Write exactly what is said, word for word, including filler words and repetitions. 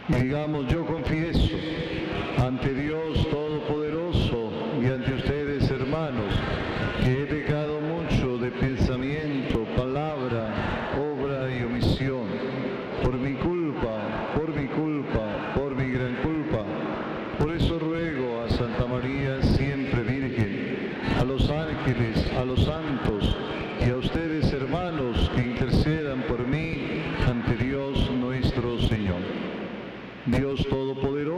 Y digamos, yo confieso ante Dios Todopoderoso y ante ustedes, hermanos, que he pecado mucho de pensamiento, palabra, obra y omisión, por mi culpa, por mi culpa, por mi gran culpa. Por eso ruego a Santa María, siempre Virgen, a los ángeles, a los santos y a ustedes, hermanos, que intercedan por mí ante Dios nuestro Señor. Dios Todopoderoso,